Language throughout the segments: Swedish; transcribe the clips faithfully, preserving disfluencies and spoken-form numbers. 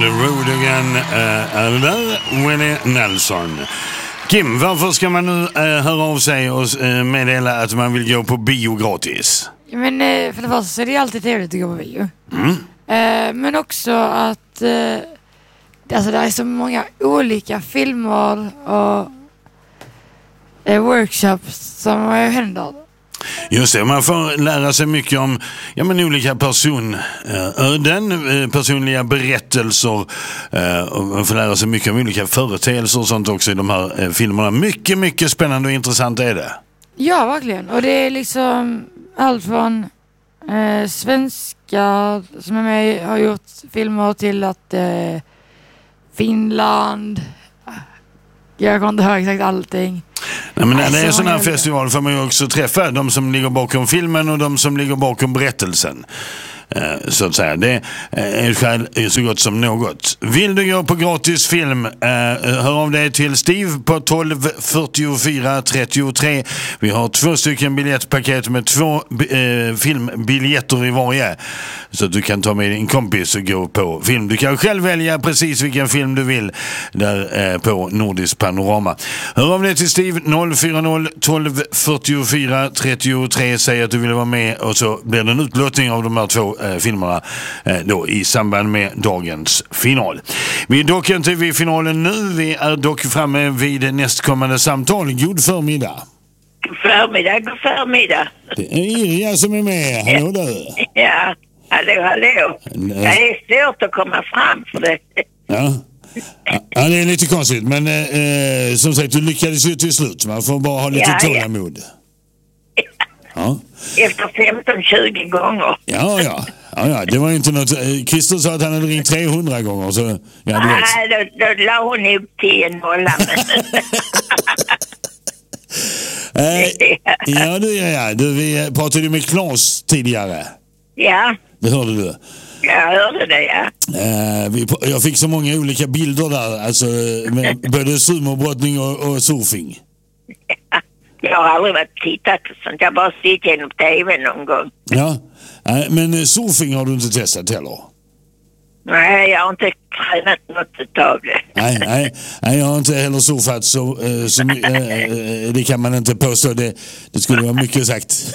the road again uh, är det där Willie Nelson. Kim, varför ska man nu uh, höra av sig och uh, meddela att man vill gå på bio gratis? Ja, men uh, för det första så är det alltid trevligt att gå på bio. Mm. Uh, men också att uh, alltså det är så många olika filmer och uh, workshops som händer. Just det, man får lära sig mycket om ja, men olika personöden, personliga berättelser, och man får lära sig mycket om olika företeelser och sånt också i de här filmerna. Mycket, mycket spännande och intressant är det. Ja, verkligen. Och det är liksom allt från eh, svenskar som är med har gjort filmer till att eh, Finland, jag kan inte höra exakt allting. Nej, men när det är en sån här festival får man ju också träffa de som ligger bakom filmen och de som ligger bakom berättelsen. Så att säga, det är skäl så gott som något. Vill du gå på gratis film, hör av dig till Steve på tolv fyrtiofyra trettiotre. Vi har två stycken biljettpaket med två eh, filmbiljetter i varje, så att du kan ta med din kompis och gå på film. Du kan själv välja precis vilken film du vill där eh, på Nordisk Panorama. Hör av dig till Steve noll fyra noll tolv fyrtiofyra trettiotre, säg att du vill vara med och så blir det en utlottning av de här två Eh, filmerna eh, då i samband med dagens final. Vi är dock inte vid finalen nu, vi är dock framme vid nästkommande samtal. God förmiddag. God förmiddag, god förmiddag. Det är Irja som är med. Hallå där. Ja, hallå, hallå. Det är svårt att komma fram för det. Ja. Ja, det är lite konstigt, men eh, som sagt, du lyckades ju till slut. Man får bara ha lite ja, tålamod. Ja. Ja. Efter femton tjugo gånger. Ja, ja. Ja, ja. Det var inte något... Christer sa att han hade ringt trehundra gånger, så... Ja, du vet. Nej, då, då la hon upp till en nolla. eh, ja, du, ja, ja. Du, vi pratade ju med Claes tidigare. Ja. Det hörde du. Jag hörde det, ja. Eh, vi, jag fick så många olika bilder där, alltså med både sumobrottning och, och surfing. Ja. Jag har aldrig varit tittat på sånt. Jag har bara sett genom tv någon gång. Ja, men surfing har du inte testat heller? Nej, jag har inte tränat något utav det. Nej, nej, nej, jag har inte heller surfat så, så äh, det kan man inte påstå. Det, det skulle vara mycket sagt.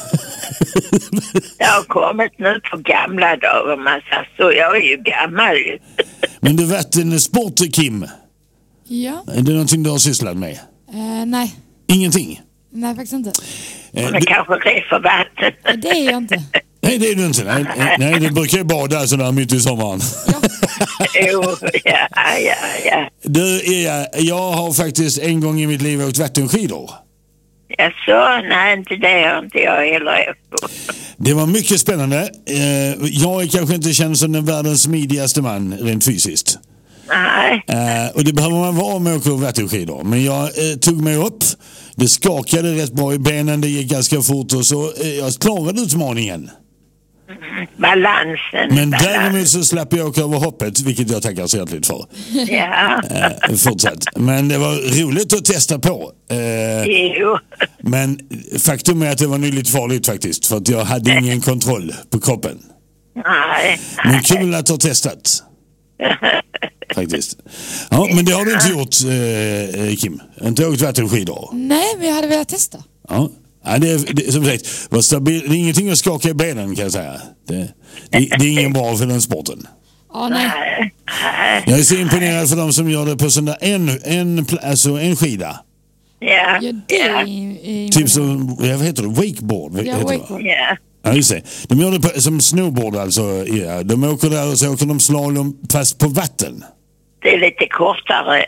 Jag har kommit nu på gamla dagar, massa, så jag är ju gammal. Men du vet en sport, Kim? Ja. Är det någonting du har sysslat med? Uh, nej. Ingenting? Nej, faktiskt inte. Hon är du... kanske rädd för vatten. Det är jag inte. Nej, det är du inte. Nej, nej det brukar ju bada sådär mitt i sommaren. Ja. Jo, ja, ja, ja. Du, jag, jag har faktiskt en gång i mitt liv åkt vattenskidor. Ja, så? Nej, inte det har inte jag heller. Det var mycket spännande. Jag är kanske inte känd som den världens smidigaste man rent fysiskt. Nej. Uh, och det behöver man vara med att åka vattenskidor. Men jag uh, tog mig upp. Det skakade rätt bra i benen. Det gick ganska fort och så uh, jag klarade utmaningen. Mm, balansen. Men balans. Däremot så slapp jag åka över hoppet, vilket jag tackar så hjärtligt för. Ja. Uh, fortsatt. Men det var roligt att testa på. Uh, jo. Men faktum är att det var nyligt farligt faktiskt. För att jag hade ingen kontroll på kroppen. Nej. Men kul att ha testat. Faktiskt. Ja, men det har du inte gjort, eh, Kim. Inte åkt vattenskidor. Nej, men jag hade velat testa. Ja, ja det, är, det, som sagt, var stabil, det är ingenting att skaka i benen, kan jag säga. Det, det, det är ingen bra för den sporten. Ja, nej. Jag är så imponerad för de som gör det på sån där en, en, alltså en skida. Ja, ja, det är, är typ som, vad heter det? Wakeboard? Ja, wakeboard. Ja. Ja, just det. De gör det på, som snowboard alltså. Ja. De åker där och så åker de slalom fast på vatten. Det är lite kortare.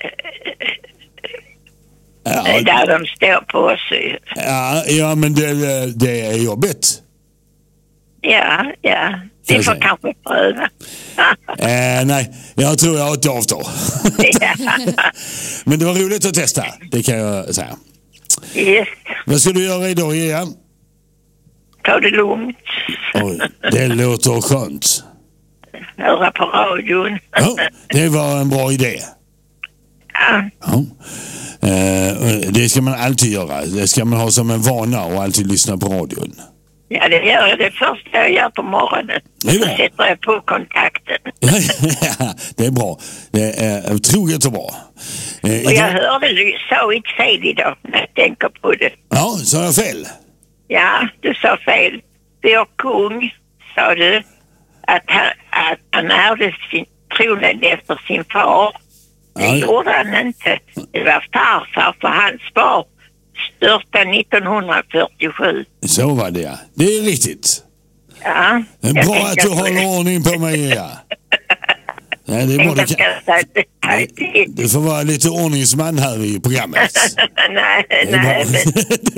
Ja, där de står på sig. Ja, ja men det, det är jobbigt. Ja, ja. Det får kanske pröva. eh, nej, jag tror jag har ett avstå. Men det var roligt att testa, det kan jag säga. Yes. Vad ska du göra idag, Ea? Ta det lugnt. Oj, det låter skönt. Höra på radion. Ja, det var en bra idé. Ja. Ja. Eh, det ska man alltid göra. Det ska man ha som en vana och alltid lyssna på radion. Ja, det gör jag. Det första jag gör på morgonen. Så sätter jag på kontakten. Ja, det är bra. Det är troget och bra. Eh, och jag hörde du sa inte fel idag när jag tänker på det. Ja, sa jag fel? Ja, du sa fel. Vår kung, sa du, att han, att han ärvde sin tronen efter sin far. Det ja. gjorde han inte. Det var farfar, för hans far störtade nittonhundrafyrtiosju. Så var det, ja. Det är riktigt. Ja. Det är bra att du håller ordning på mig, ja. Nej, det, är bra. Det, kan... det får vara lite ordningsman här i programmet. nej, nej. Men...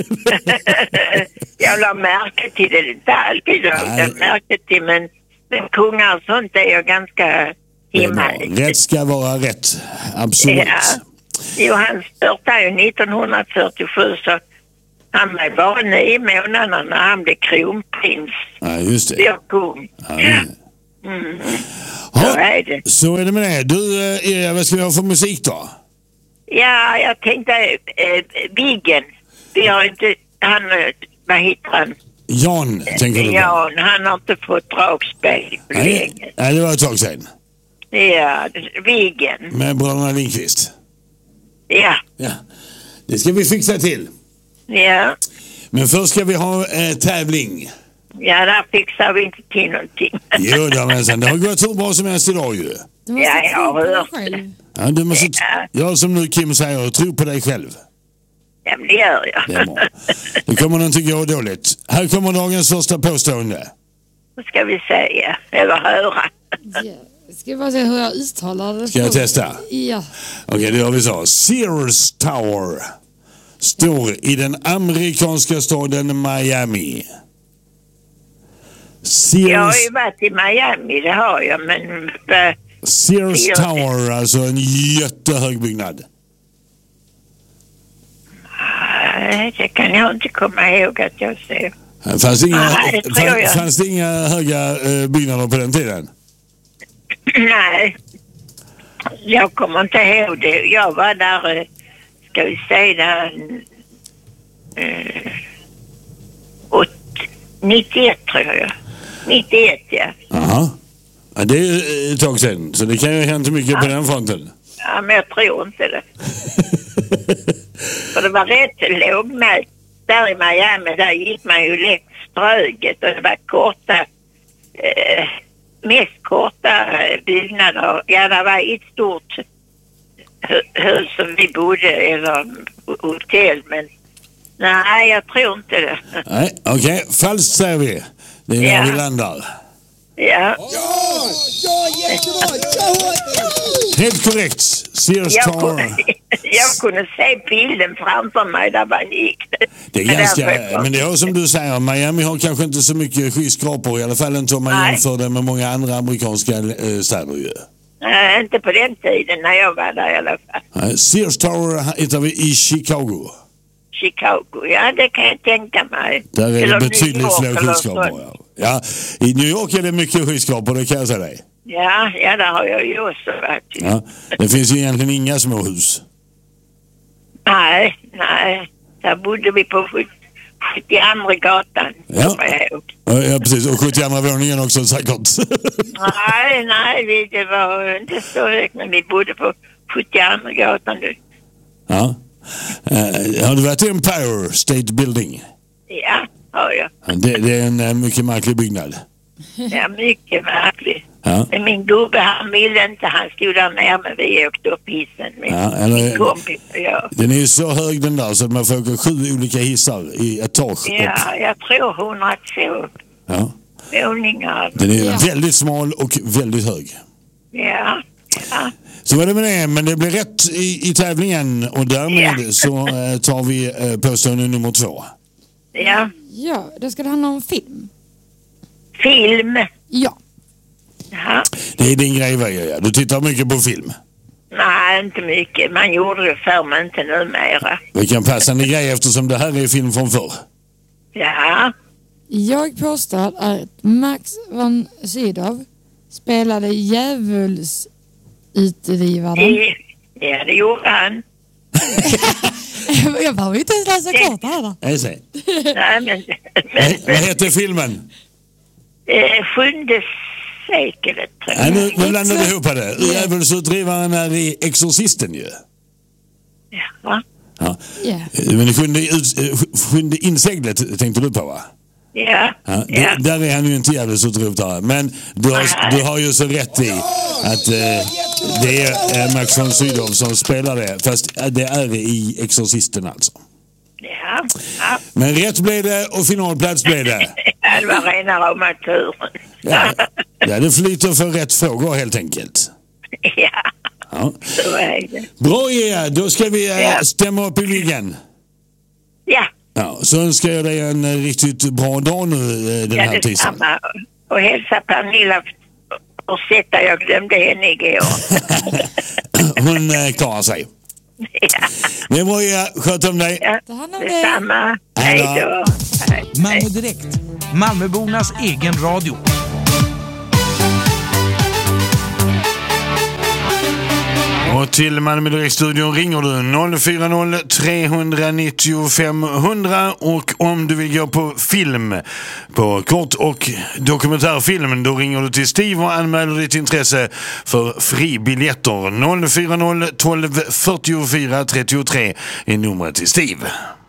jag la märke till det lite alltid. Jag la märke till, men, men kungar och sånt är jag ganska himma. Rätt ska vara rätt. Absolut. Ja. Jo, han störtade ju nittonhundrafyrtiosju, så han var bara nio månader när han blev kronprins. Ja, just det. Jag kung. Ja, ja. Mm. Så, så är det. Så är det med det. Du, Erik, vad ska vi ha för musik då? Ja, jag tänkte eh, Viggen. Vi har inte, han, vad heter han? Jan, tänker du på? Jan, han har inte fått dragspel på länge. Nej, det var ett tag sedan. Ja, Viggen. Med bröderna Lindqvist. Ja. Ja, det ska vi fixa till. Ja. Men först ska vi ha eh, tävling. Ja, där fixar vi inte till någonting. Jo, då, men sen, det har gått hur bra som helst idag ju. Du måste ja, jag har hört själv. Ja, du måste, ja. Jag som nu Kim säger, tro på dig själv. Ja, men det gör jag. Det är bra. Det kommer inte gå dåligt. Här kommer dagens första påstående. Vad ska vi säga? Eller höra? Ja. Ska vi bara se hur jag uttalar det. Ska jag testa? Ja. Okej, okay, det gör vi så. Sears Tower står i den amerikanska staden Miami. Sears... Jag har ju varit i Miami, det har jag, men... Sears, Sears Tower, alltså en jättehög byggnad. Nej, det kan jag inte komma ihåg att jag ser. Fanns det inga, Nej, det fann, jag. fanns det inga höga uh, byggnader på den tiden? Nej, jag kommer inte ihåg det. Jag var där, ska vi säga, där, uh, nittioett tror jag. nittioett, ja. Aha. Ja, det är ett tag sedan, så det kan ju hända mycket ja. på den fronten. Ja, men jag tror inte det. För det var rätt lågmält. Där i Miami, där gick man ju längs Ströget och det var korta... Eh, mest korta byggnader. Ja, det var ett stort hus som vi bodde, eller hotell, men nej, jag tror inte det. Nej, okej. Okay. Falskt säger vi. Det är ja. när vi landar. Ja. Ja, ja, jättebra. Ja, ja. Helt korrekt. Sears jag Tower. Kunde, jag kunde se bilden framför mig där man gick. Det är ganska, men det är som du säger, Miami har kanske inte så mycket skyskrapor, i alla fall inte om man jämför det med många andra amerikanska äh, städer ju. Nej, inte på den tiden när jag var där i alla fall. Nej, Sears Tower hittar vi i Chicago. Chicago, ja, det kan jag tänka mig. Där är det betydligt fler skyskrapor. Ja. Ja, i New York är det mycket skyskrapor, det kan jag säga dig. Ja, ja, där har jag ju också varit. Ja, det finns ju egentligen inga små hus. Nej, nej. Där bodde vi på sjuttioandra gatan. Ja. Ja, precis. Och sjuttioandra våningen också säkert. Nej, nej, det var inte så högt, men vi bodde på sjuttioandra gatan nu. Ja. Uh, har du varit i Empire State Building? Ja, har jag. Det, det är en uh, mycket märklig byggnad. Ja, mycket märklig. Ja. Men min gubbe, han ville inte. Han stod där nere, men vi åkte upp hissen med ja, eller, min kompis och jag. Den är ju så hög den där så att man får åka sju olika hissar i etage Ja, upp. jag tror hundratvå ja. våningar. Den är ja. väldigt smal och väldigt hög. Ja, ja. Så var det med det, men det blir rätt i, i tävlingen och därmed ja. så eh, tar vi eh, påstående nummer två. Ja. Ja, det ska det handla om film. Film? Ja. Ja. Det är din grej, vad jag gör. Du tittar mycket på film. Nej, inte mycket. Man gjorde det förr, men inte numera. Det kan passa en grej eftersom det här är film från förr. Ja. Jag påstår att Max von Sydow spelade djävulsutdrivaren. Ja, det gjorde han. Jag behöver inte ens läsa klart här då. Jag ser. Nej, men, Vad men, vad heter filmen? eh, sjunde seklet. tror jag. Ja, nu, nu blandar vi ihop det. Djävulsutdrivaren är i Exorcisten ju. Ja. Ja. Ja. Men sjunde, ut, sjunde inseglet tänkte du på, va? Ja. Ja, det, Ja. Där är han ju inte djävulsutropare. Men du har, du har ju så rätt i att eh, det är eh, Max von Sydow som spelar det. Fast det är i Exorcisten alltså. Ja. Ja. Men rätt blev det och finalplats blev det. Ja, det var rena rama turen. Ja, ja, det flyter för rätt frågor helt enkelt. Ja, Ja. så är det. Bra, Gea. Då ska vi eh, Ja. stämma upp i liggen. Ja, Ja, så önskar jag dig en eh, riktigt bra dag nu eh, den ja här det tisdagen. samma. Och hälsa Pernilla och sätta, jag glömde henne igår. Hon eh, klarar sig. Ja, Det är bra, Gea. Sköt om dig. ja. Ta hand om dig. Detsamma. Hej Hej då. då. Hej. Malmö Direkt, Malmöbornas egen radio. Och till Malmö Direkt-studion ringer du noll fyra noll, tre nio fem hundra och om du vill gå på film, på kort- och dokumentärfilm, då ringer du till Steve och anmäler ditt intresse för fribiljetter. noll fyra noll, tolv fyrtiofyra trettiotre är numret till Steve.